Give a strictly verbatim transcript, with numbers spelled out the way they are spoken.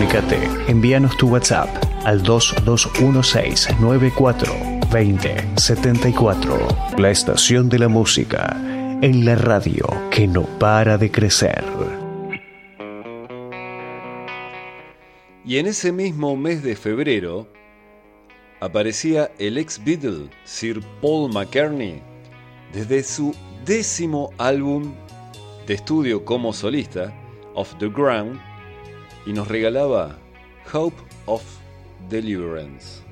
Comunícate, envíanos tu WhatsApp al dos dos uno seis nueve cuatro dos cero siete cuatro. La estación de la música en la radio que no para de crecer. Y en ese mismo mes de febrero aparecía el ex Beatle Sir Paul McCartney desde su décimo álbum de estudio como solista, Off the Ground, y nos regalaba Hope of Deliverance.